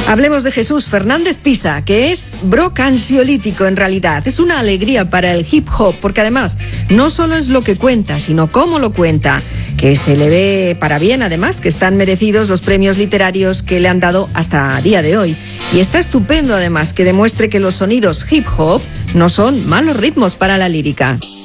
Hablemos de Jesús Fernández Pisa, que es brocansiolítico en realidad. Es una alegría para el hip hop, porque además no solo es lo que cuenta, sino cómo lo cuenta, que se le ve para bien, además, que están merecidos los premios literarios que le han dado hasta día de hoy. Y está estupendo, además, que demuestre que los sonidos hip hop no son malos ritmos para la lírica.